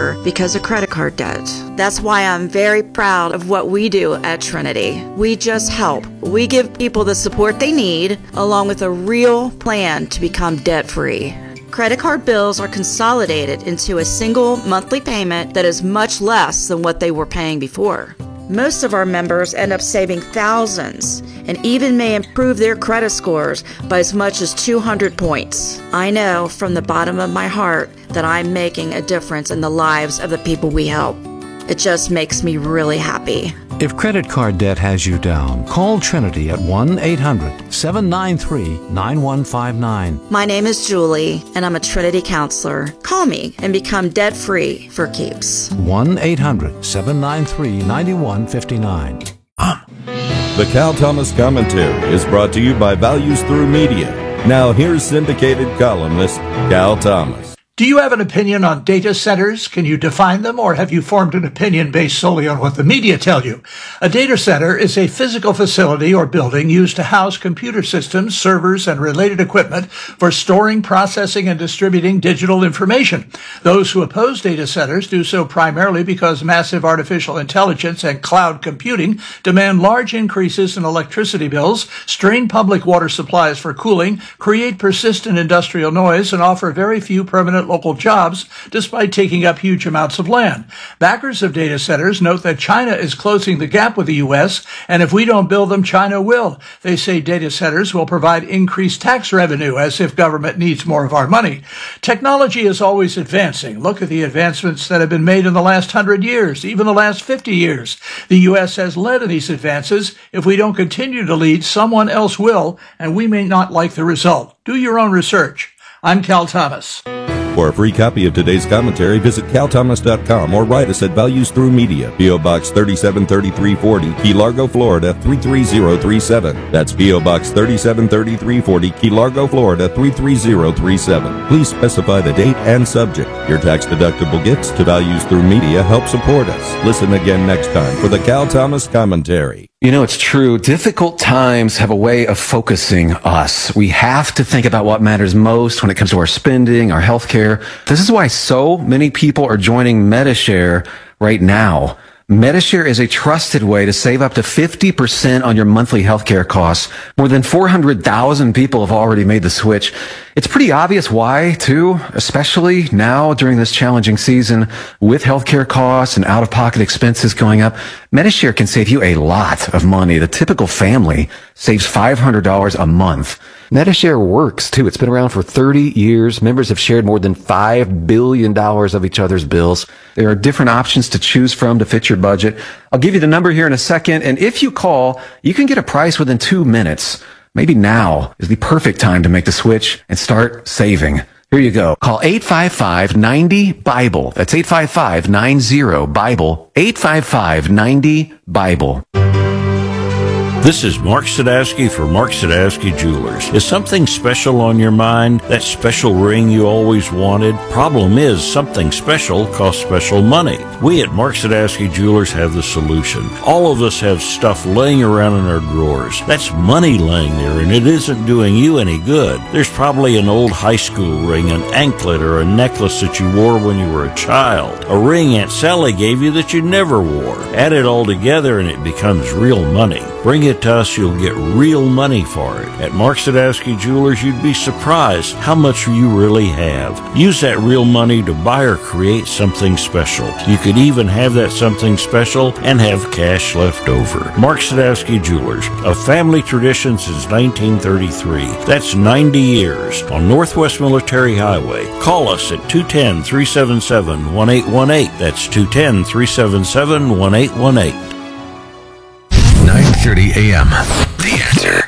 suffer because of credit card debt. That's why I'm very proud of what we do at Trinity. We just help. We give people the support they need, along with a real plan to become debt-free. Credit card bills are consolidated into a single monthly payment that is much less than what they were paying before. Most of our members end up saving thousands and even may improve their credit scores by as much as 200 points. I know from the bottom of my heart that I'm making a difference in the lives of the people we help. It just makes me really happy. If credit card debt has you down, call Trinity at 1-800-793-9159. My name is Julie, and I'm a Trinity counselor. Call me and become debt-free for keeps. 1-800-793-9159. The Cal Thomas Commentary is brought to you by Values Through Media. Now here's syndicated columnist Cal Thomas. Do you have an opinion on data centers? Can you define them, or have you formed an opinion based solely on what the media tell you? A data center is a physical facility or building used to house computer systems, servers, and related equipment for storing, processing, and distributing digital information. Those who oppose data centers do so primarily because massive artificial intelligence and cloud computing demand large increases in electricity bills, strain public water supplies for cooling, create persistent industrial noise, and offer very few permanent local jobs despite taking up huge amounts of land. Backers of data centers note that China is closing the gap with the U.S., and if we don't build them, China will. They say data centers will provide increased tax revenue, as if government needs more of our money. Technology is always advancing. Look at the advancements that have been made in the last 100 years, even the last 50 years. The U.S. has led in these advances. If we don't continue to lead, someone else will, and we may not like the result. Do your own research. I'm Cal Thomas. For a free copy of today's commentary, visit calthomas.com or write us at Values Through Media, P.O. Box 373340, Key Largo, Florida 33037. That's P.O. Box 373340, Key Largo, Florida 33037. Please specify the date and subject. Your tax-deductible gifts to Values Through Media help support us. Listen again next time for the Cal Thomas Commentary. You know, it's true. Difficult times have a way of focusing us. We have to think about what matters most when it comes to our spending, our health care. This is why so many people are joining Medi-Share right now. Medi-Share is a trusted way to save up to 50% on your monthly healthcare costs. More than 400,000 people have already made the switch. It's pretty obvious why, too, especially now during this challenging season with healthcare costs and out-of-pocket expenses going up. Medi-Share can save you a lot of money. The typical family saves $500 a month. Medi-Share works, too. It's been around for 30 years. Members have shared more than $5 billion of each other's bills. There are different options to choose from to fit your budget. I'll give you the number here in a second, and if you call, you can get a price within 2 minutes. Maybe now is the perfect time to make the switch and start saving. Here you go. Call 855-90-BIBLE. That's 855-90-BIBLE. 855-90-BIBLE. This is Mark Sadowski for Mark Sadowski Jewelers. Is something special on your mind? That special ring you always wanted? Problem is, something special costs special money. We at Mark Sadowski Jewelers have the solution. All of us have stuff laying around in our drawers. That's money laying there, and it isn't doing you any good. There's probably an old high school ring, an anklet, or a necklace that you wore when you were a child. A ring Aunt Sally gave you that you never wore. Add it all together and it becomes real money. Bring it to us, you'll get real money for it. At Mark Sadowski Jewelers, you'd be surprised how much you really have. Use that real money to buy or create something special. You could even have that something special and have cash left over. Mark Sadowski Jewelers, a family tradition since 1933. That's 90 years on Northwest Military Highway. Call us at 210-377-1818. That's 210-377-1818. 9:30 a.m. The Answer.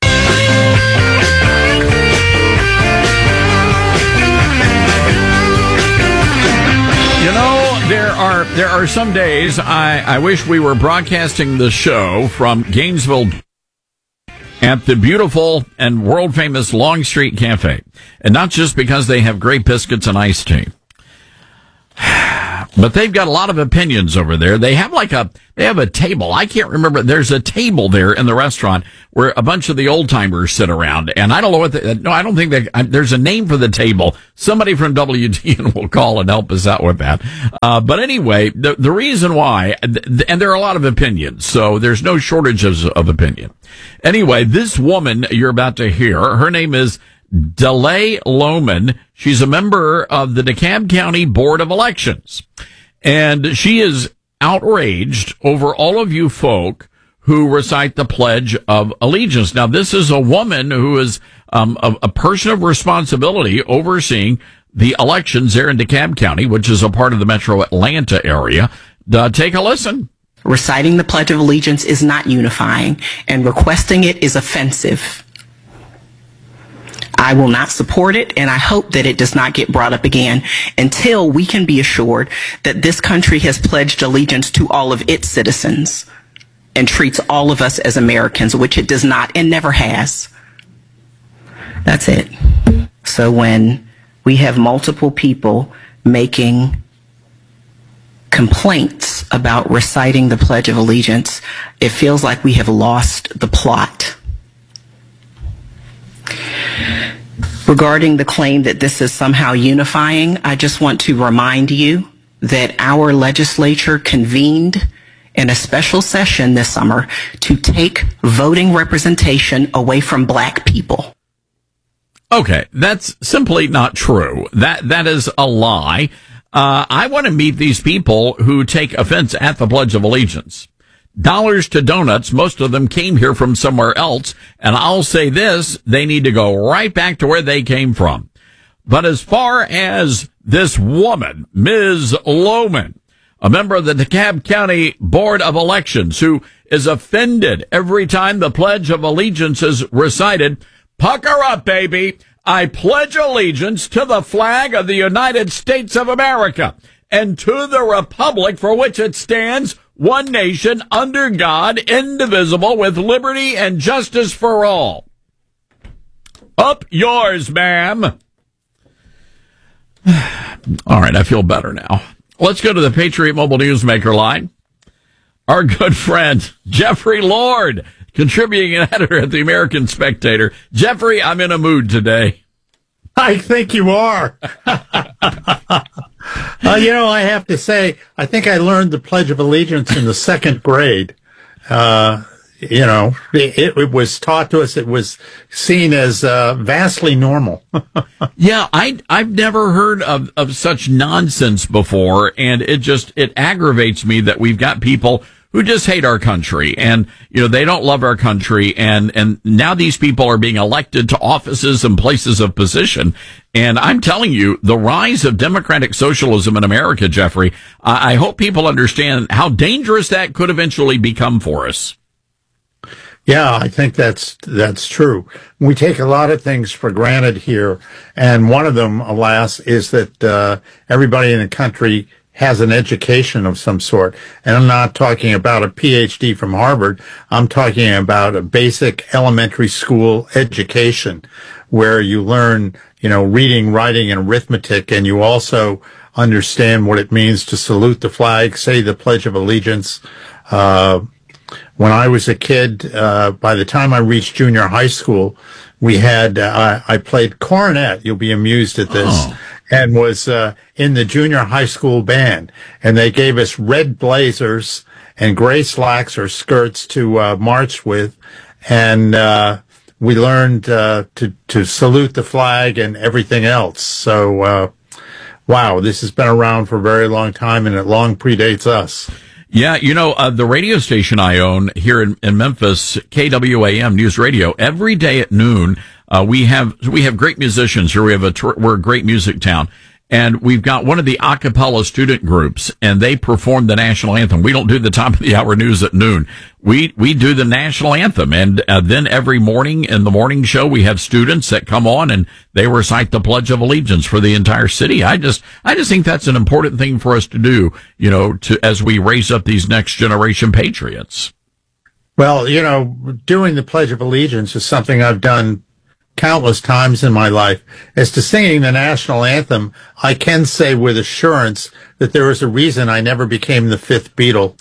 You know, there are some days I wish we were broadcasting the show from Gainesville at the beautiful and world-famous Long Street Cafe. And not just because they have great biscuits and iced tea, But they've got a lot of opinions over there. They have a table. I can't remember. There's a table there in the restaurant where a bunch of the old timers sit around. And I don't know I don't think there's a name for the table. Somebody from WGN will call and help us out with that. But anyway, the reason why, and there are a lot of opinions, so there's no shortage of opinion. Anyway, this woman you're about to hear, her name is DeLay Lohman. She's a member of the DeKalb County Board of Elections. And she is outraged over all of you folk who recite the Pledge of Allegiance. Now, this is a woman who is a person of responsibility overseeing the elections there in DeKalb County, which is a part of the metro Atlanta area. Take a listen. Reciting the Pledge of Allegiance is not unifying, and requesting it is offensive. I will not support it, and I hope that it does not get brought up again until we can be assured that this country has pledged allegiance to all of its citizens and treats all of us as Americans, which it does not and never has. That's it. So when we have multiple people making complaints about reciting the Pledge of Allegiance, it feels like we have lost the plot. Regarding the claim that this is somehow unifying, I just want to remind you that our legislature convened in a special session this summer to take voting representation away from black people. Okay, that's simply not true. That is a lie. I want to meet these people who take offense at the Pledge of Allegiance. Dollars to donuts, most of them came here from somewhere else, and I'll say this, they need to go right back to where they came from. But as far as this woman, Ms. Lohman, a member of the DeKalb County Board of Elections, who is offended every time the Pledge of Allegiance is recited, pucker up, baby. I pledge allegiance to the flag of the United States of America and to the republic for which it stands, one nation, under God, indivisible, with liberty and justice for all. Up yours, ma'am. All right, I feel better now. Let's go to the Patriot Mobile Newsmaker line. Our good friend, Jeffrey Lord, contributing editor at the American Spectator. Jeffrey, I'm in a mood today. I think you are. I have to say, I think I learned the Pledge of Allegiance in the second grade. It was taught to us. It was seen as vastly normal. Yeah, I've never heard of such nonsense before, and it aggravates me that we've got people who just hate our country, and they don't love our country, and now these people are being elected to offices and places of position. And I'm telling you, the rise of democratic socialism in America, Jeffrey, I hope people understand how dangerous that could eventually become for us. Yeah, I think that's true. We take a lot of things for granted here, and one of them, alas, is that everybody in the country has an education of some sort. And I'm not talking about a PhD from Harvard. I'm talking about a basic elementary school education where you learn, reading, writing, and arithmetic, and you also understand what it means to salute the flag, say the Pledge of Allegiance. When I was a kid, by the time I reached junior high school, we had, I played cornet. You'll be amused at this. Oh. And was in the junior high school band. And they gave us red blazers and gray slacks or skirts to march with. And we learned to salute the flag and everything else. So, wow, this has been around for a very long time, and it long predates us. Yeah, the radio station I own here in Memphis, KWAM News Radio, every day at noon, we have great musicians here. We're a great music town. And we've got one of the a cappella student groups, and they perform the national anthem. We don't do the top of the hour news at noon. We do the national anthem. And then every morning in the morning show, we have students that come on and they recite the Pledge of Allegiance for the entire city. I just think that's an important thing for us to do, as we raise up these next generation patriots. Well, doing the Pledge of Allegiance is something I've done countless times in my life. As to singing the national anthem, I can say with assurance that there is a reason I never became the fifth Beatle.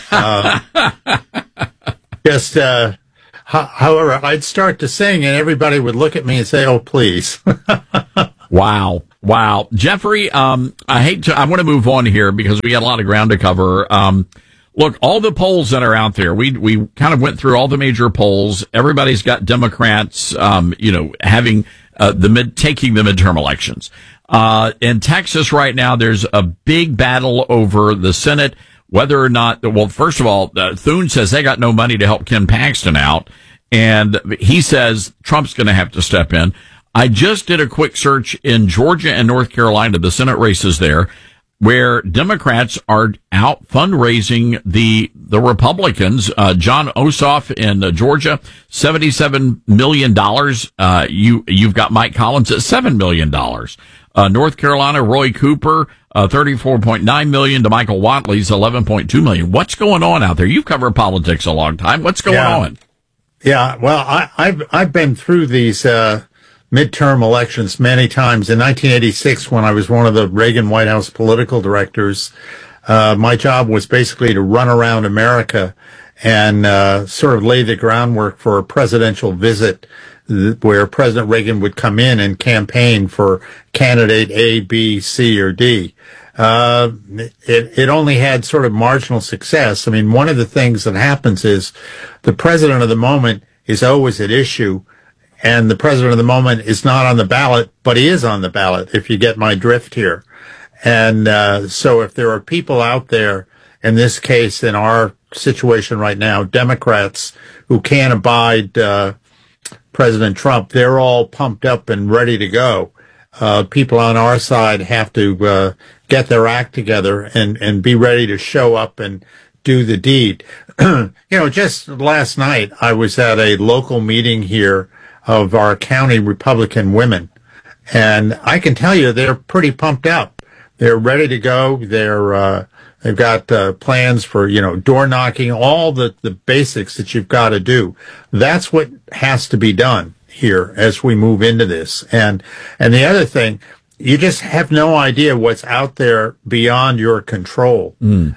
However, I'd start to sing and everybody would look at me and say, "Oh, please." Wow. Jeffrey, I want to move on here because we got a lot of ground to cover. Look, all the polls that are out there, we kind of went through all the major polls. Everybody's got Democrats, having, taking the midterm elections. In Texas right now, there's a big battle over the Senate, whether or not, well, first of all, Thune says they got no money to help Ken Paxton out. And he says Trump's going to have to step in. I just did a quick search in Georgia and North Carolina, the Senate races there, where Democrats are out fundraising the Republicans. John Ossoff in Georgia, $77 million. You've got Mike Collins at $7 million. North Carolina, Roy Cooper, $34.9 million to Michael Watley's $11.2 million. What's going on out there? You've covered politics a long time. What's going on? Yeah, well, I've been through these midterm elections many times. In 1986, when I was one of the Reagan White House political directors, my job was basically to run around America and sort of lay the groundwork for a presidential visit where President Reagan would come in and campaign for candidate A, B, C, or D. It only had sort of marginal success. I mean, one of the things that happens is the president of the moment is always at issue, and the president of the moment is not on the ballot, but he is on the ballot, if you get my drift here. And so if there are people out there, in this case, in our situation right now, Democrats who can't abide President Trump, they're all pumped up and ready to go. People on our side have to get their act together and be ready to show up and do the deed. Just last night, I was at a local meeting here of our county Republican women, and I can tell you they're pretty pumped up. They're ready to go. They've got plans for, door knocking, all the basics that you've got to do. That's what has to be done here as we move into this. And the other thing, you just have no idea what's out there beyond your control.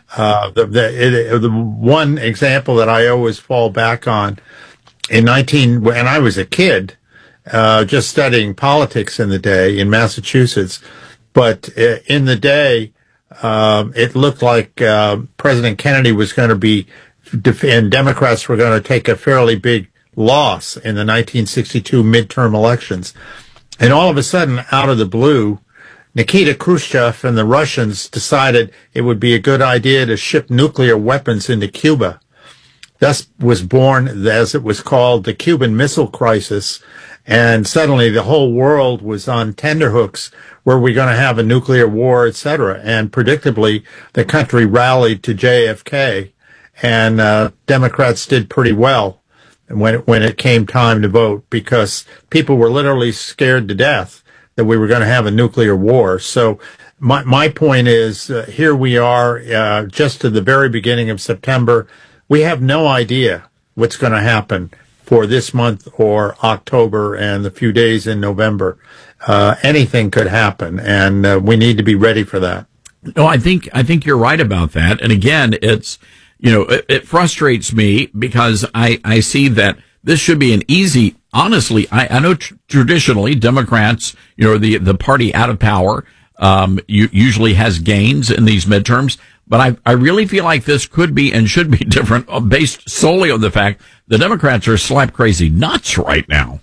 The one example that I always fall back on, when I was a kid, just studying politics in the day in Massachusetts, but in the day, it looked like President Kennedy was going to be, and Democrats were going to take a fairly big loss in the 1962 midterm elections. And all of a sudden, out of the blue, Nikita Khrushchev and the Russians decided it would be a good idea to ship nuclear weapons into Cuba. Thus was born, as it was called, the Cuban Missile Crisis. And suddenly the whole world was on tenterhooks. Were we going to have a nuclear war, etc.? And predictably, the country rallied to JFK, and Democrats did pretty well when it came time to vote, because people were literally scared to death that we were going to have a nuclear war. So my point is, here we are, just to the very beginning of September. We have no idea what's going to happen for this month or October and the few days in November. Anything could happen, and we need to be ready for that. No, I think you're right about that. And again, it's, it frustrates me because I see that this should be an easy, honestly, I know traditionally Democrats, the party out of power, usually has gains in these midterms. But I really feel like this could be and should be different based solely on the fact the Democrats are slap crazy nuts right now.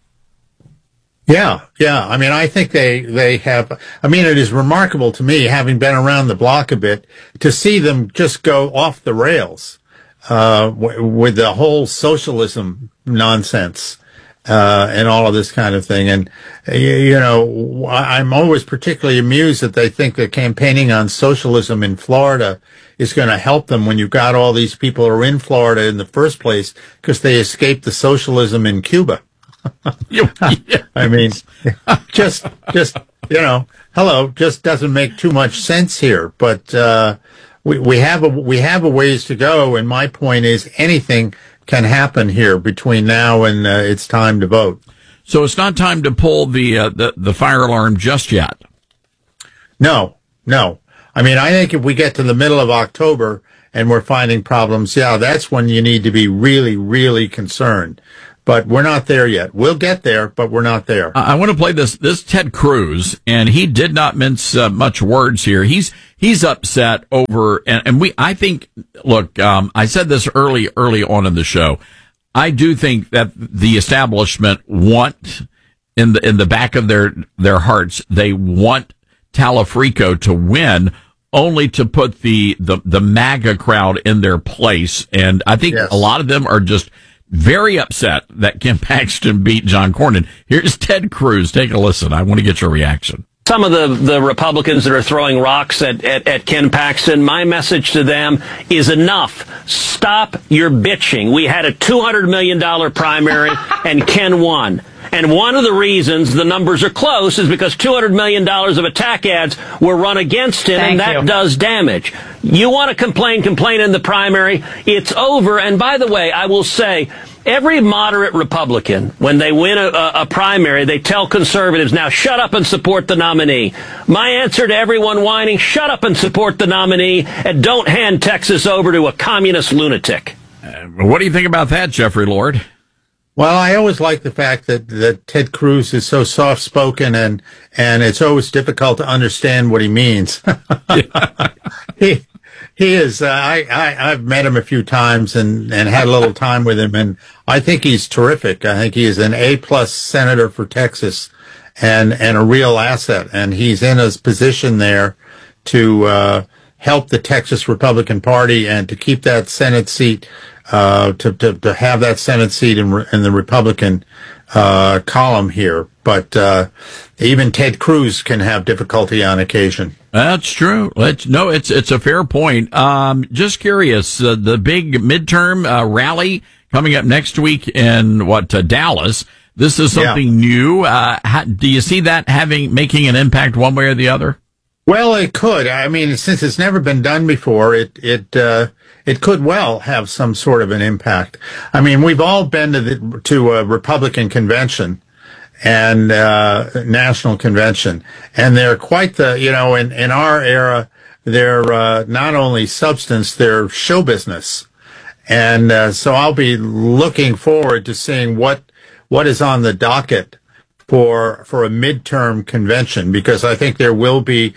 Yeah. I mean, I think they have, it is remarkable to me, having been around the block a bit, to see them just go off the rails, with the whole socialism nonsense, and all of this kind of thing. And, I'm always particularly amused that they think that campaigning on socialism in Florida is going to help them when you've got all these people who are in Florida in the first place because they escaped the socialism in Cuba. I mean, just hello, just doesn't make too much sense here. But we have a ways to go, and my point is anything can happen here between now and it's time to vote. So it's not time to pull the fire alarm just yet. No. I mean, I think if we get to the middle of October and we're finding problems, that's when you need to be really, really concerned. But we're not there yet. We'll get there, but we're not there. I want to play this Ted Cruz, and he did not mince much words here. He's upset over, I think, look, I said this early on in the show. I do think that the establishment want, in the back of their hearts, they want Talafrico to win, only to put the MAGA crowd in their place. And I think a lot of them are just very upset that Ken Paxton beat John Cornyn. Here's Ted Cruz. Take a listen. I want to get your reaction. Some of the Republicans that are throwing rocks at Ken Paxton, my message to them is enough. Stop your bitching. We had a $200 million primary and Ken won. And one of the reasons the numbers are close is because $200 million of attack ads were run against him, and that does damage. You want to complain in the primary. It's over. And by the way, I will say, every moderate Republican, when they win a primary, they tell conservatives, now shut up and support the nominee. My answer to everyone whining, shut up and support the nominee, and don't hand Texas over to a communist lunatic. What do you think about that, Jeffrey Lord? Well, I always like the fact that Ted Cruz is so soft-spoken and it's always difficult to understand what he means. He is, I've met him a few times and had a little time with him, and I think he's terrific. I think he is an A-plus senator for Texas and a real asset. And he's in his position there to, help the Texas Republican Party and to keep that Senate seat, to have that Senate seat in the Republican, column here. But, even Ted Cruz can have difficulty on occasion. That's true. It's a fair point. Just curious, the big midterm rally coming up next week in Dallas. This is something new. Do you see that making an impact one way or the other? Well, it could. I mean, since it's never been done before, it could well have some sort of an impact. I mean, we've all been to a Republican convention and national convention, and they're quite the, in our era, they're not only substance, they're show business. And so I'll be looking forward to seeing what is on the docket for a midterm convention, because I think there will be,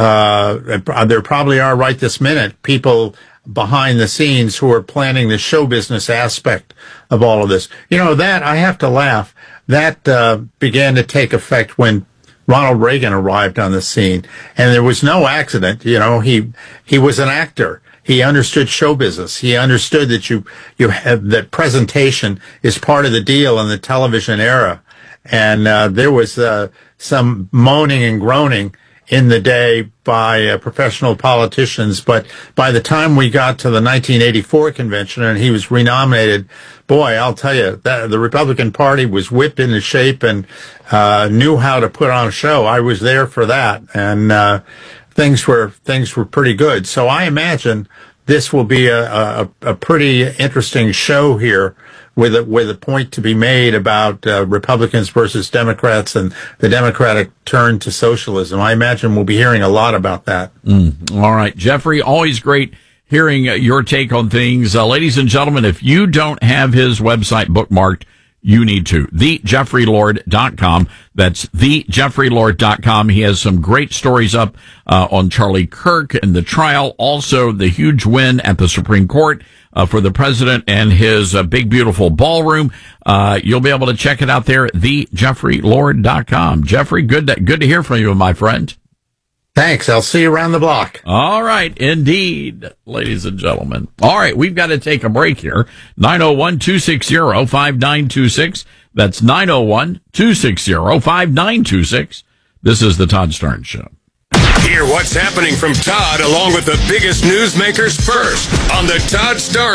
there probably are right this minute, people behind the scenes who are planning the show business aspect of all of this. That, I have to laugh, that began to take effect when Ronald Reagan arrived on the scene. And there was no accident. He was an actor. He understood show business. He understood that you have, that presentation is part of the deal in the television era. And there was some moaning and groaning in the day by professional politicians. But by the time we got to the 1984 convention and he was renominated, boy, I'll tell you, the Republican Party was whipped into shape and knew how to put on a show. I was there for that, and things were pretty good. So I imagine this will be a pretty interesting show here, with a point to be made about Republicans versus Democrats and the Democratic turn to socialism. I imagine we'll be hearing a lot about that. All right, Jeffrey, always great hearing your take on things. Ladies and gentlemen, if you don't have his website bookmarked, you need to. TheJeffreyLord.com. That's TheJeffreyLord.com. He has some great stories up on Charlie Kirk and the trial. Also, the huge win at the Supreme Court for the president and his big, beautiful ballroom. You'll be able to check it out there, TheJeffreyLord.com. Jeffrey, good to hear from you, my friend. Thanks. I'll see you around the block. All right. Indeed, ladies and gentlemen. All right. We've got to take a break here. 901-260-5926. That's 901-260-5926. This is the Todd Starnes Show. Hear what's happening from Todd along with the biggest newsmakers first on the Todd Starnes